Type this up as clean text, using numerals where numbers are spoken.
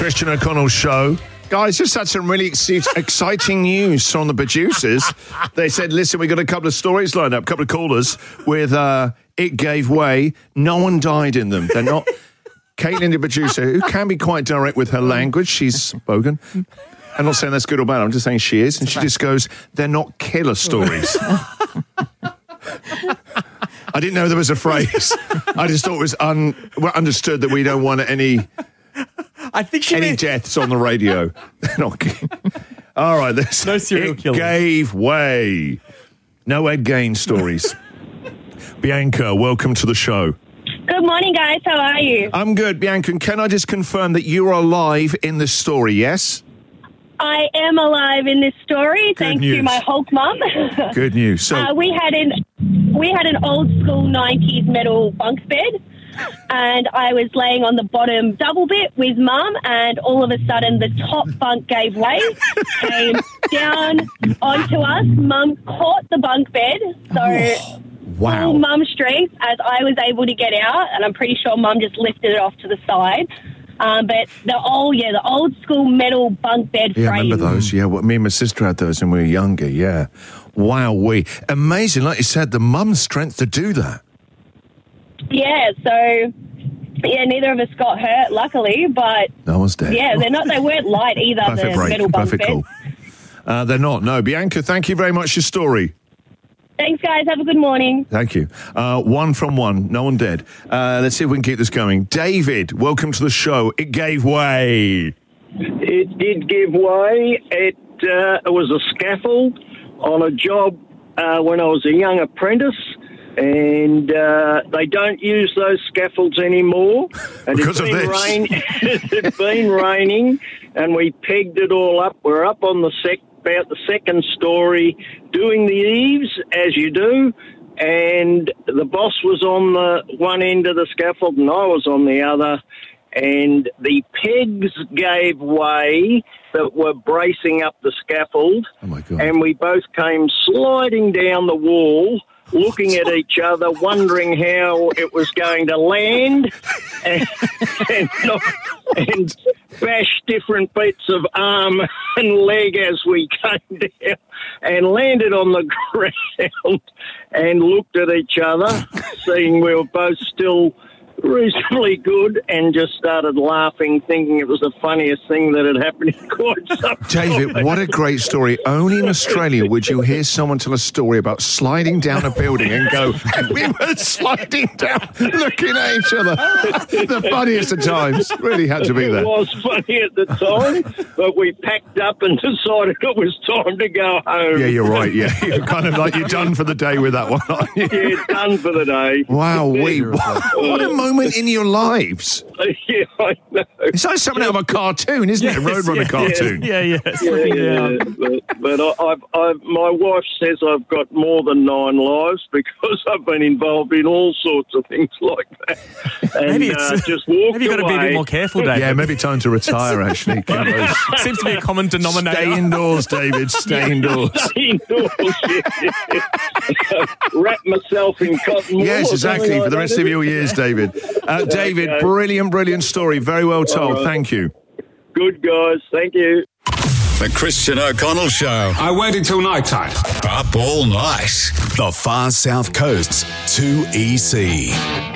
Christian O'Connell Show. Guys, just had some really exciting news from the producers. They said, listen, we got a couple of stories lined up, a couple of callers with It Gave Way. No one died in them. They're not... Caitlin, the producer, who can be quite direct with her language, she's spoken. I'm not saying that's good or bad, I'm just saying she is. And she just goes, they're not killer stories. I didn't know there was a phrase. I just thought it was understood that we don't want any deaths on the radio. All right, this no serial killer. Gave way. No Ed Gain stories. Bianca, welcome to the show. Good morning, guys. How are you? I'm good, Bianca. And can I just confirm that you are alive in this story, yes? I am alive in this story, thanks to my Hulk mum. Good news. So we had an old school 90s metal bunk bed, and I was laying on the bottom double bit with mum, and all of a sudden the top bunk gave way, came down onto us. Mum caught the bunk bed, so full mum strength as I was able to get out, and I'm pretty sure mum just lifted it off to the side. But the old school metal bunk bed frame. Yeah, I remember those. Yeah, me and my sister had those when we were younger. Yeah, wow, amazing. Like you said, the mum's strength to do that. Yeah, so neither of us got hurt, luckily, but no one's dead. Yeah, they weren't light either. Perfect the break. metal bunk Perfect beds. Cool. They're not. No, Bianca, thank you very much for your story. Thanks, guys. Have a good morning. Thank you. One from one. No one dead. Let's see if we can keep this going. David, welcome to the show. It gave way. It did give way. It was a scaffold on a job when I was a young apprentice, and they don't use those scaffolds anymore. And because of this. It's been raining, and we pegged it all up. We're up on about the second story doing the eaves, as you do, and the boss was on the one end of the scaffold and I was on the other, and the pegs gave way that were bracing up the scaffold. Oh my God. And we both came sliding down the wall, looking at each other, wondering how it was going to land, and bash different bits of arm and leg as we came down, and landed on the ground and looked at each other, seeing we were both still reasonably good, and just started laughing, thinking it was the funniest thing that had happened in quite some time. David, what a great story. Only in Australia would you hear someone tell a story about sliding down a building and go, we were sliding down, looking at each other. The funniest of times. Really had to be there. It was funny at the time, but we packed up and decided it was time to go home. Yeah, you're right. Yeah, you're kind of like you're done for the day with that one, aren't you? Yeah, done for the day. Wow, what a moment in your lives. Yeah, I know. It's like something out of a cartoon, isn't it? A Roadrunner cartoon. Yeah. Slipping down. But my wife says I've got more than 9 lives because I've been involved in all sorts of things like that. And maybe just walked maybe you've got to be a bit more careful, David. Yeah, maybe time to retire, actually. Seems to be a common denominator. Stay indoors, David. Stay indoors. Stay indoors, yeah. Wrap myself in cotton wool. Yes, exactly, for the rest of your years, David. David, Okay. brilliant story. Very well told. Thank you. Good, guys. Thank you. The Christian O'Connell Show. I waited till night time. Up all night. The Far South Coast's 2EC.